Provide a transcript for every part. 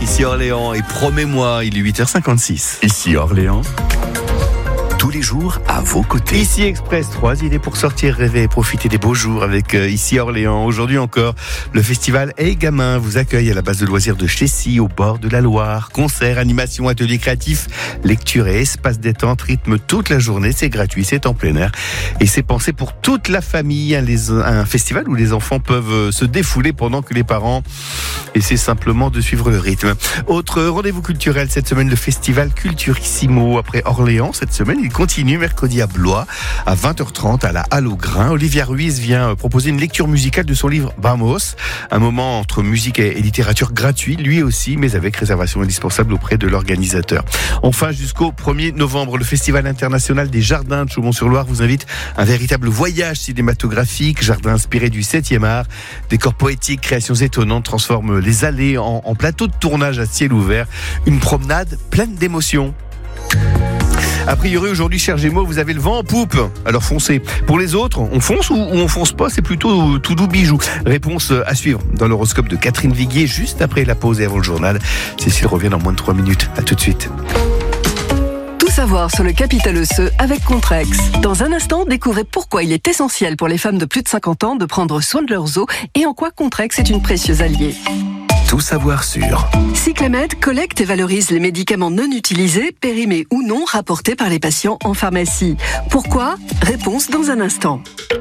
Ici Orléans, et promets-moi, il est 8h56. Ici Orléans, tous les jours à vos côtés. Ici Express 3, il est pour sortir, rêver et profiter des beaux jours avec Ici Orléans. Aujourd'hui encore, le festival Hey Gamin vous accueille à la base de loisirs de Chessy, au bord de la Loire. Concerts, animations, ateliers créatifs, lecture et espace détente rythment toute la journée. C'est gratuit, c'est en plein air et c'est pensé pour toute la famille. Un festival où les enfants peuvent se défouler pendant que les parents essaient simplement de suivre le rythme. Autre rendez-vous culturel cette semaine, le festival Culturissimo. Après Orléans, cette semaine, il continue mercredi à Blois à 20h30 à la Halle au Grain. Olivia Ruiz vient proposer une lecture musicale de son livre Vamos, un moment entre musique et littérature gratuit, lui aussi, mais avec réservation indispensable auprès de l'organisateur. Enfin, jusqu'au 1er novembre, le Festival international des jardins de Chaumont-sur-Loire vous invite à un véritable voyage cinématographique. Jardin inspiré du 7e art, décors poétiques, créations étonnantes transforment les allées en plateau de tournage à ciel ouvert. Une promenade pleine d'émotions. A priori, aujourd'hui, cher Gémeaux, vous avez le vent en poupe. Alors foncez. Pour les autres, on fonce ou on fonce pas? C'est plutôt tout doux bijou. Réponse à suivre dans l'horoscope de Catherine Viguier, juste après la pause et avant le journal. Cécile revient dans moins de 3 minutes. À tout de suite. Tout savoir sur le capital osseux avec Contrex. Dans un instant, découvrez pourquoi il est essentiel pour les femmes de plus de 50 ans de prendre soin de leurs os et en quoi Contrex est une précieuse alliée. Tout savoir sur Cyclamed collecte et valorise les médicaments non utilisés, périmés ou non, rapportés par les patients en pharmacie. Pourquoi? Réponse dans un instant.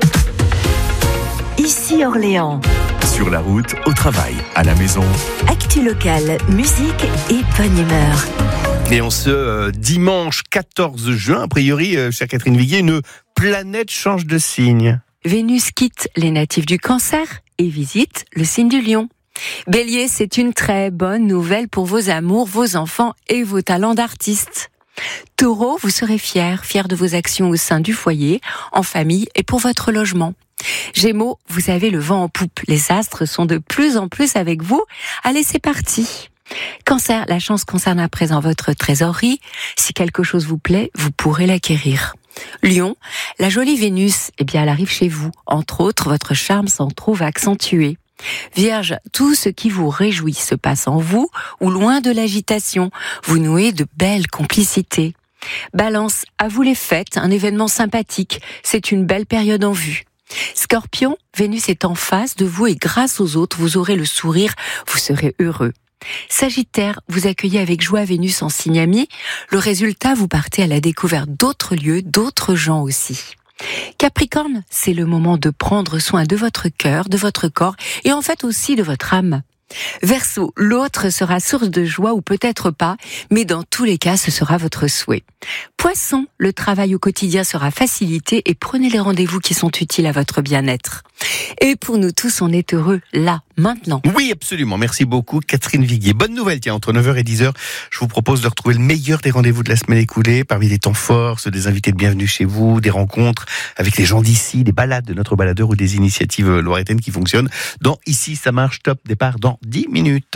Ici Orléans. Sur la route, au travail, à la maison. Actu locale, musique et bonne humeur. Et en ce dimanche 14 juin, a priori, chère Catherine Viguier, une planète change de signe. Vénus quitte les natifs du Cancer et visite le signe du Lion. Bélier, c'est une très bonne nouvelle pour vos amours, vos enfants et vos talents d'artiste. Taureau, vous serez fier de vos actions au sein du foyer, en famille et pour votre logement. Gémeaux, vous avez le vent en poupe. Les astres sont de plus en plus avec vous. Allez, c'est parti. Cancer, la chance concerne à présent votre trésorerie. Si quelque chose vous plaît, vous pourrez l'acquérir. Lion, la jolie Vénus, elle arrive chez vous. Entre autres, votre charme s'en trouve accentué. Vierge, tout ce qui vous réjouit se passe en vous ou loin de l'agitation. Vous nouez de belles complicités. Balance, à vous les fêtes, un événement sympathique. C'est une belle période en vue. Scorpion, Vénus est en face de vous et grâce aux autres, vous aurez le sourire, vous serez heureux. Sagittaire, vous accueillez avec joie Vénus en signe ami. Le résultat, vous partez à la découverte d'autres lieux, d'autres gens aussi. Capricorne, c'est le moment de prendre soin de votre cœur, de votre corps et en fait aussi de votre âme. Verseau, l'autre sera source de joie ou peut-être pas, mais dans tous les cas, ce sera votre souhait. Poisson, le travail au quotidien sera facilité et prenez les rendez-vous qui sont utiles à votre bien-être. Et pour nous tous, on est heureux là, maintenant. Oui, absolument. Merci beaucoup, Catherine Viguier. Bonne nouvelle, tiens, entre 9h et 10h, je vous propose de retrouver le meilleur des rendez-vous de la semaine écoulée, parmi les temps forts, ceux des invités de bienvenue chez vous, des rencontres avec les gens d'ici, des balades de notre baladeur ou des initiatives loiretaines qui fonctionnent. Dans Ici, ça marche, top départ dans 10 minutes.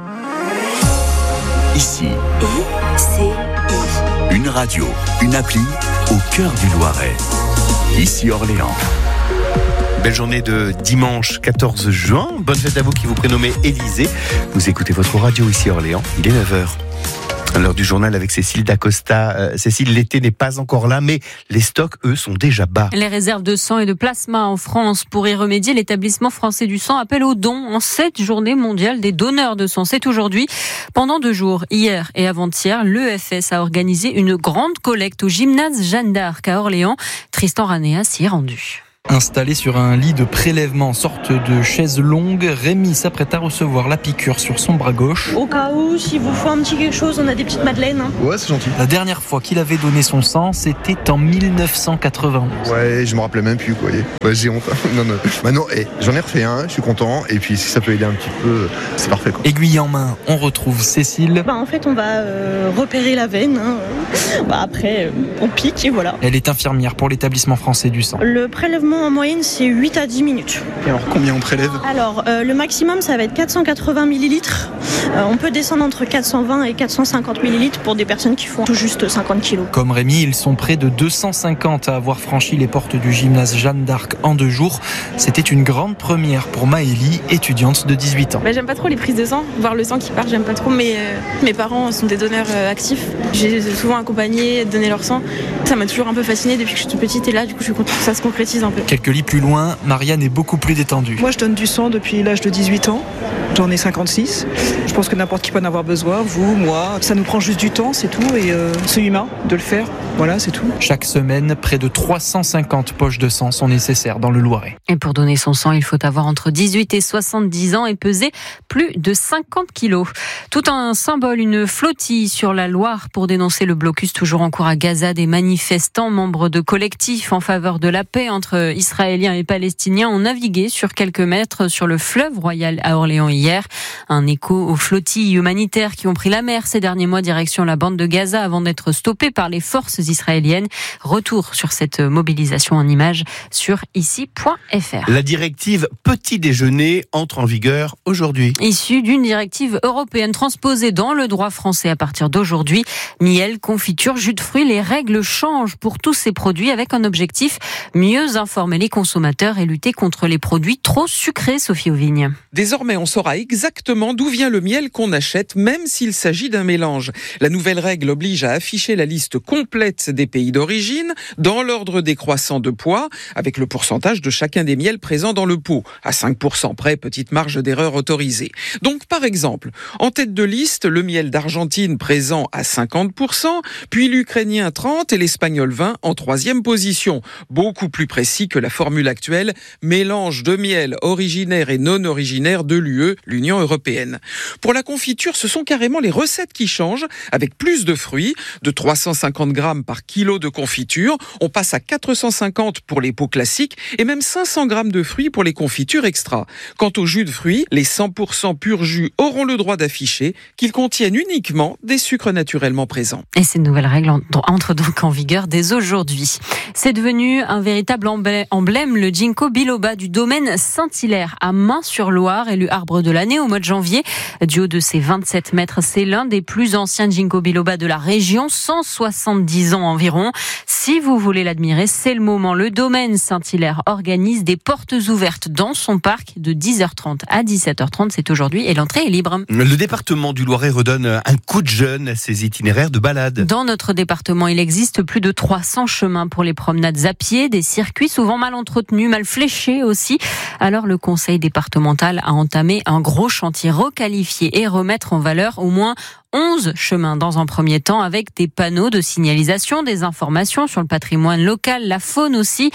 Ici. Une radio, une appli au cœur du Loiret. Ici Orléans. Belle journée de dimanche 14 juin. Bonne fête à vous qui vous prénommez Élisée. Vous écoutez votre radio Ici Orléans. Il est 9h. À l'heure du journal avec Cécile Dacosta. Cécile, l'été n'est pas encore là, mais les stocks, eux, sont déjà bas. Les réserves de sang et de plasma en France. Pour y remédier, l'établissement français du sang appelle aux dons en cette journée mondiale des donneurs de sang. C'est aujourd'hui. Pendant 2 jours, hier et avant-hier, l'EFS a organisé une grande collecte au gymnase Jeanne d'Arc à Orléans. Tristan Ranéa s'y est rendu. Installé sur un lit de prélèvement, sorte de chaise longue, Rémi s'apprête à recevoir la piqûre sur son bras gauche. Au cas où, s'il vous faut un petit quelque chose, on a des petites madeleines. Ouais, c'est gentil. La dernière fois qu'il avait donné son sang, c'était en 1991. Ouais, je me rappelais même plus, quoi. Ouais, j'ai honte. Non. Maintenant, j'en ai refait un, je suis content. Et puis, si ça peut aider un petit peu, c'est parfait, quoi. Aiguille en main, on retrouve Cécile. En fait, on va repérer la veine. Après, on pique et voilà. Elle est infirmière pour l'établissement français du sang. Le prélèvement l'échauffement en moyenne c'est 8 à 10 minutes. Et alors combien on prélève ? Alors le maximum ça va être 480 millilitres. On peut descendre entre 420 et 450 millilitres pour des personnes qui font tout juste 50 kilos. Comme Rémi, ils sont près de 250 à avoir franchi les portes du gymnase Jeanne d'Arc en 2 jours. C'était une grande première pour Maëlie, étudiante de 18 ans. J'aime pas trop les prises de sang, voir le sang qui part, j'aime pas trop, mais mes parents sont des donneurs actifs. J'ai souvent accompagné, donné leur sang. Ça m'a toujours un peu fascinée depuis que je suis toute petite et là, du coup, je suis contente que ça se concrétise un peu. Quelques lits plus loin, Marianne est beaucoup plus détendue. Moi, je donne du sang depuis l'âge de 18 ans. J'en ai 56. Je pense que n'importe qui peut en avoir besoin, vous, moi. Ça nous prend juste du temps, c'est tout, et c'est humain de le faire. Voilà, c'est tout. Chaque semaine, près de 350 poches de sang sont nécessaires dans le Loiret. Et pour donner son sang, il faut avoir entre 18 et 70 ans et peser plus de 50 kilos. Tout un symbole, une flottille sur la Loire pour dénoncer le blocus toujours en cours à Gaza. Des manifestants, membres de collectifs en faveur de la paix entre Israéliens et Palestiniens, ont navigué sur quelques mètres sur le fleuve Royal à Orléans hier. Un écho aux flottilles humanitaires qui ont pris la mer ces derniers mois direction la bande de Gaza avant d'être stoppées par les forces israéliennes. Retour sur cette mobilisation en images sur ici.fr. La directive petit déjeuner entre en vigueur aujourd'hui. Issue d'une directive européenne transposée dans le droit français à partir d'aujourd'hui. Miel, confiture, jus de fruits, les règles changent pour tous ces produits avec un objectif, mieux informer les consommateurs et lutter contre les produits trop sucrés, Sophie Auvigne. Désormais, on saura exactement d'où vient le miel qu'on achète, même s'il s'agit d'un mélange. La nouvelle règle oblige à afficher la liste complète des pays d'origine, dans l'ordre décroissant de poids, avec le pourcentage de chacun des miels présents dans le pot. À 5% près, petite marge d'erreur autorisée. Donc, par exemple, en tête de liste, le miel d'Argentine présent à 50%, puis l'ukrainien 30% et l'espagnol 20% en 3e position. Beaucoup plus précis que la formule actuelle, mélange de miel originaire et non originaire de l'UE, l'Union européenne. Pour la confiture, ce sont carrément les recettes qui changent, avec plus de fruits, de 350 grammes par kilo de confiture, on passe à 450 pour les pots classiques et même 500 grammes de fruits pour les confitures extra. Quant au jus de fruits, les 100% pur jus auront le droit d'afficher qu'ils contiennent uniquement des sucres naturellement présents. Et ces nouvelles règles entrent donc en vigueur dès aujourd'hui. C'est devenu un véritable emblème, le Ginkgo biloba du domaine Saint-Hilaire à Main-sur-Loire, élu arbre de l'année au mois de janvier. Du haut de ses 27 mètres, c'est l'un des plus anciens Ginkgo biloba de la région, 170 ans environ. Si vous voulez l'admirer, c'est le moment. Le domaine Saint-Hilaire organise des portes ouvertes dans son parc de 10h30 à 17h30. C'est aujourd'hui et l'entrée est libre. Le département du Loiret redonne un coup de jeune à ses itinéraires de balade. Dans notre département, il existe plus de 300 chemins pour les promenades à pied, des circuits souvent mal entretenus, mal fléchés aussi. Alors le conseil départemental a entamé un gros chantier, requalifier et remettre en valeur au moins 11 chemins dans un premier temps avec des panneaux de signalisation, des informations sur le patrimoine local, la faune aussi.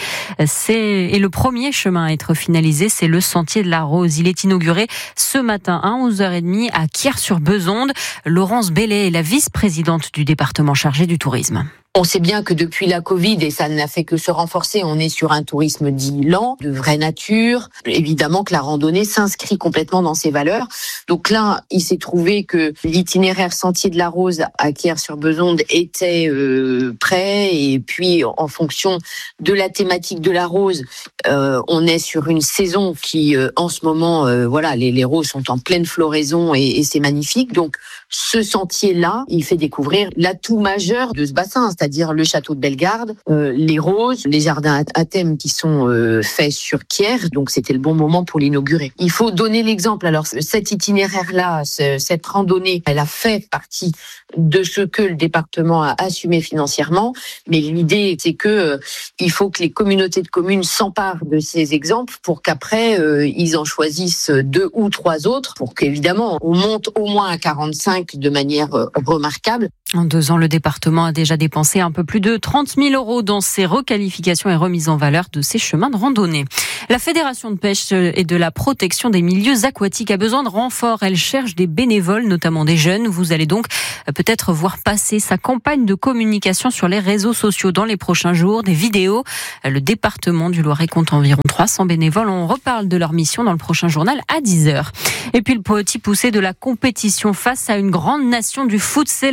Et le premier chemin à être finalisé, c'est le sentier de la Rose. Il est inauguré ce matin à 11h30 à Quiers-sur-Bezonde. Laurence Bellet est la vice-présidente du département chargée du tourisme. On sait bien que depuis la Covid, et ça n'a fait que se renforcer, on est sur un tourisme dit lent, de vraie nature. Évidemment que la randonnée s'inscrit complètement dans ces valeurs. Donc là, il s'est trouvé que l'itinéraire Sentier de la Rose à Quiers-sur-Bezonde était prêt. Et puis, en fonction de la thématique de la rose, on est sur une saison qui, en ce moment, les roses sont en pleine floraison et c'est magnifique. Donc, ce sentier-là, il fait découvrir l'atout majeur de ce bassin, c'est-à-dire le château de Bellegarde, les roses, les jardins à thème qui sont faits sur Quiers. Donc, c'était le bon moment pour l'inaugurer. Il faut donner l'exemple. Alors, cet itinéraire-là, cette randonnée, elle a fait partie de ce que le département a assumé financièrement. Mais l'idée, c'est que il faut que les communautés de communes s'emparent de ces exemples pour qu'après, ils en choisissent 2 ou 3 autres pour qu'évidemment, on monte au moins à 45 de manière remarquable. En 2 ans, le département a déjà dépensé un peu plus de 30 000 € dans ces requalifications et remises en valeur de ces chemins de randonnée. La Fédération de pêche et de la protection des milieux aquatiques a besoin de renforts. Elle cherche des bénévoles, notamment des jeunes. Vous allez donc peut-être voir passer sa campagne de communication sur les réseaux sociaux dans les prochains jours, des vidéos. Le département du Loiret compte environ 300 bénévoles. On reparle de leur mission dans le prochain journal à 10h. Et puis le petit poussé de la compétition face à une grande nation du foot, c'est l'affiche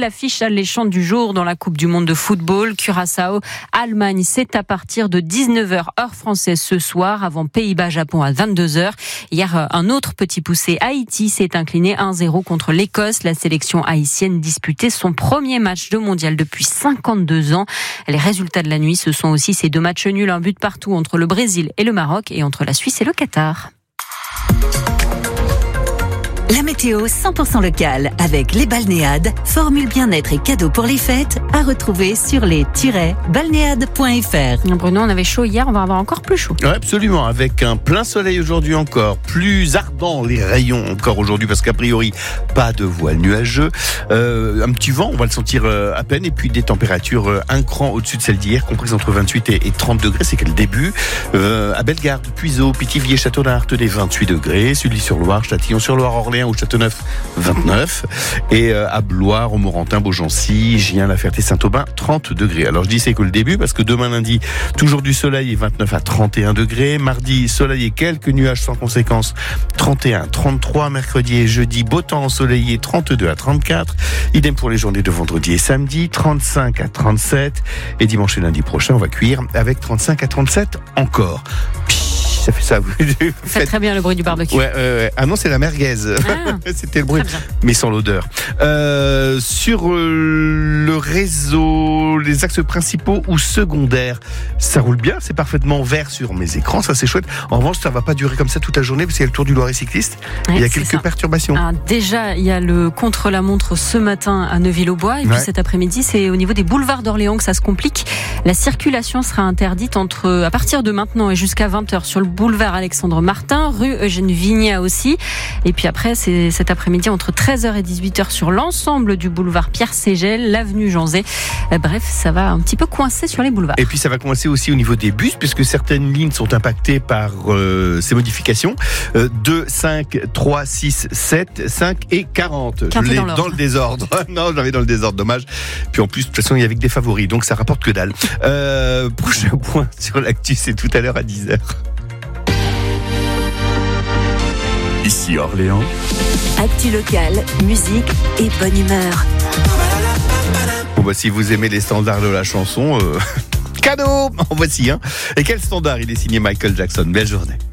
alléchant du jour dans la Coupe du Monde de football. Curaçao, Allemagne, c'est à partir de 19h heure française ce soir, avant Pays-Bas-Japon à 22h. Hier, un autre petit poussé, Haïti, s'est incliné 1-0 contre l'Écosse. La sélection haïtienne disputait son premier match de mondial depuis 52 ans. Les résultats de la nuit, ce sont aussi ces 2 matchs nuls, un but partout entre le Brésil et le Maroc et entre la Suisse et le Qatar. La météo 100% locale avec les balnéades, formule bien-être et cadeaux pour les fêtes à retrouver sur les-balnéades.fr. Bruno, on avait chaud hier, on va avoir encore plus chaud. Ouais, absolument, avec un plein soleil aujourd'hui encore, plus ardent les rayons encore aujourd'hui parce qu'a priori pas de voile nuageux, un petit vent, on va le sentir à peine, et puis des températures un cran au-dessus de celles d'hier, comprises entre 28 et 30 degrés, c'est quel début. À Bellegarde, Puiseaux, Pithiviers, Châteaudun, des 28 degrés, Sully-sur-Loire, Châtillon-sur-Loire, Orléans ou Châteauneuf 29, et à Blois, Romorantin, Beaugency, Gien, La Ferté, Saint-Aubin 30 degrés. Alors je dis c'est que le début parce que demain lundi toujours du soleil et 29 à 31 degrés, mardi soleil et quelques nuages sans conséquence 31, 33, mercredi et jeudi beau temps ensoleillé 32 à 34, idem pour les journées de vendredi et samedi 35 à 37, et dimanche et lundi prochain on va cuire avec 35 à 37 encore. Ça fait ça. Vous faites très bien le bruit du barbecue. Ouais. Ah non, c'est la merguez. C'était le bruit, mais sans l'odeur. Sur le réseau, les axes principaux ou secondaires, ça roule bien. C'est parfaitement vert sur mes écrans. Ça, c'est chouette. En revanche, ça va pas durer comme ça toute la journée parce qu'il y a le Tour du Loiret cycliste. Il y a quelques perturbations. Déjà, il y a le contre-la-montre ce matin à Neuville-aux-Bois. Et puis cet après-midi, c'est au niveau des boulevards d'Orléans que ça se complique. La circulation sera interdite à partir de maintenant et jusqu'à 20h sur le boulevard Alexandre Martin, rue Eugène Vignat aussi. Et puis après, c'est cet après-midi entre 13h et 18h sur l'ensemble du boulevard Pierre Ségel, l'avenue Jean Zay. Bref, ça va un petit peu coincer sur les boulevards. Et puis ça va coincer aussi au niveau des bus, puisque certaines lignes sont impactées par ces modifications. 2, 5, 3, 6, 7, 5 et 40. Je l'ai dans le désordre. Non, j'avais dans le désordre, dommage. Puis en plus, de toute façon, il y avait que des favoris, donc ça rapporte que dalle. Prochain point sur l'actu, c'est tout à l'heure à 10h. Ici Orléans. Actu locale, musique et bonne humeur. Bon bah si vous aimez les standards de la chanson, cadeau. En voici un. Et quel standard? Il est signé Michael Jackson. Belle journée.